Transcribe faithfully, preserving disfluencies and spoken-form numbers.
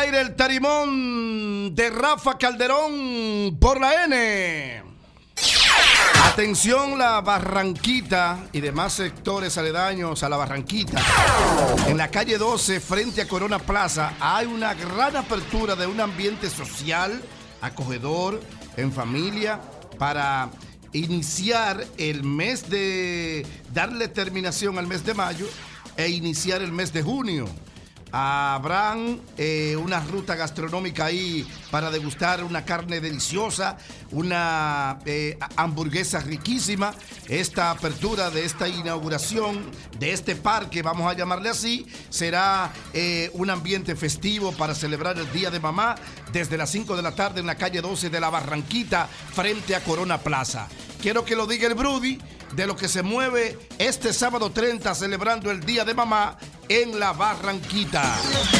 aire el tarimón de Rafa Calderón por la N. Atención, la Barranquita y demás sectores aledaños a la Barranquita. En la calle doce, frente a Corona Plaza, hay una gran apertura de un ambiente social, acogedor, en familia, para iniciar el mes de... darle terminación al mes de mayo e iniciar el mes de junio. Habrán eh, una ruta gastronómica ahí para degustar una carne deliciosa, una eh, hamburguesa riquísima. Esta apertura de esta inauguración de este parque, vamos a llamarle así, será eh, un ambiente festivo para celebrar el Día de Mamá desde las cinco de la tarde en la calle doce de la Barranquita frente a Corona Plaza. Quiero que lo diga el Brudi de lo que se mueve este sábado treinta celebrando el Día de Mamá en la Barranquita.